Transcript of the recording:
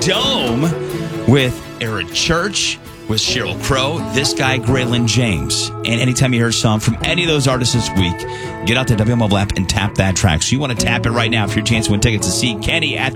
Dome with Eric Church, with Sheryl Crow, this guy, Graylin James. And anytime you hear a song from any of those artists this week, get out the WMobile app and tap that track. So you want to tap it right now for your chance to win tickets to see Kenny at